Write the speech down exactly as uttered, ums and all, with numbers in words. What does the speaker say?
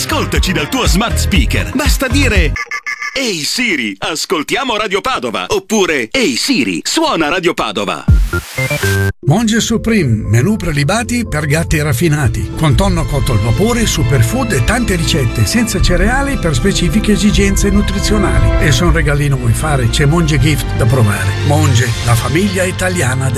Ascoltaci dal tuo smart speaker. Basta dire: ehi Siri, ascoltiamo Radio Padova. Oppure: ehi Siri, suona Radio Padova. Monge Supreme, menù prelibati per gatti raffinati, con tonno cotto al vapore, superfood e tante ricette senza cereali per specifiche esigenze nutrizionali. E se un regalino vuoi fare, c'è Monge Gift da provare. Monge, la famiglia italiana